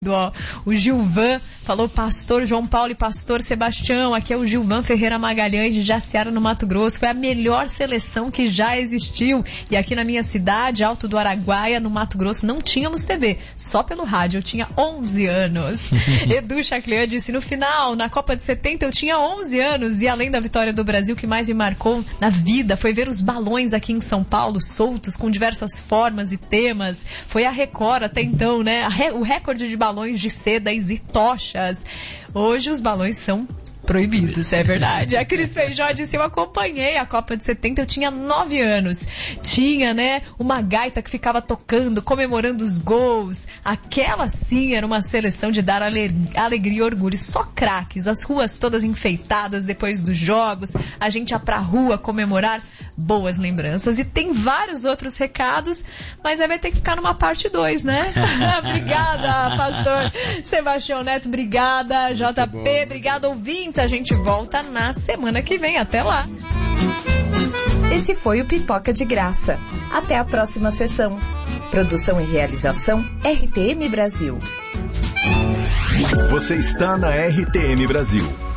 Ó, o Gilvan falou pastor João Paulo e pastor Sebastião, aqui é o Gilvan Ferreira Magalhães de Jaciara no Mato Grosso, foi a melhor seleção que já existiu, e aqui na minha cidade, Alto do Araguaia, no Mato Grosso, não tínhamos TV, só pelo rádio, eu tinha 11 anos. Edu Chaclean disse, no final, na Copa de 70 eu tinha 11 anos, e além da vitória do Brasil, o que mais me marcou na vida foi ver os balões aqui em São Paulo, soltos, com diversas formas e temas, foi a Record até então, né, o recorde de balões de sedas e tochas. Hoje os balões são proibidos, é verdade. A Cris Feijó disse, eu acompanhei a Copa de 70, eu tinha 9 anos. Tinha, né, uma gaita que ficava tocando, comemorando os gols. Aquela sim era uma seleção de dar alegria e orgulho. Só craques, as ruas todas enfeitadas depois dos jogos, a gente ia pra rua comemorar. Boas lembranças. E tem vários outros recados, mas aí vai ter que ficar numa parte 2, né? Obrigada, pastor Sebastião Neto, obrigada, JP, obrigada, ouvinte. A gente volta na semana que vem. Até lá. Esse foi o Pipoca de Graça. Até a próxima sessão. Produção e realização RTM Brasil. Você está na RTM Brasil.